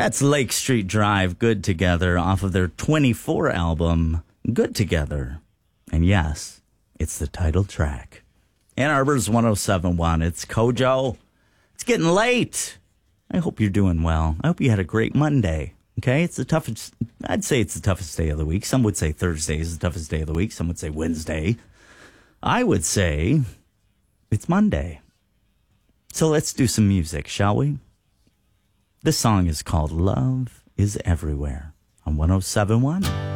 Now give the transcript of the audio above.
That's Lake Street Drive, Good Together, off of their 24 album, Good Together. And yes, it's the title track. Ann Arbor's 107.1. It's Kojo. It's getting late. I hope you're doing well. I hope you had a great Monday. Okay, it's the toughest. I'd say it's the toughest day of the week. Some would say Thursday is the toughest day of the week. Some would say Wednesday. I would say it's Monday. So let's do some music, shall we? This song is called Love is Everywhere on 107.1.